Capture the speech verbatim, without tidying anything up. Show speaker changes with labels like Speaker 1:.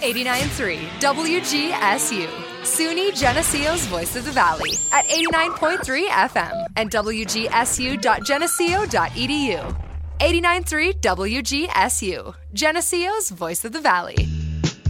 Speaker 1: eighty-nine point three W G S U. SUNY Geneseo's Voice of the Valley at eighty-nine point three F M and W G S U dot geneseo dot e d u. eighty-nine point three W G S U, Geneseo's Voice of the Valley.